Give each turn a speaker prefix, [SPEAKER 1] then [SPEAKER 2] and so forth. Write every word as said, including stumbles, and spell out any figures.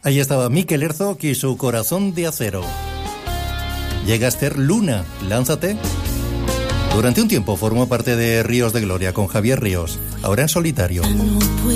[SPEAKER 1] Ahí estaba Mikel Herzog y su Corazón de Acero. Llega Esther Luna, Lánzate. Durante un tiempo formó parte de Ríos de Gloria con Javier Ríos, ahora en solitario.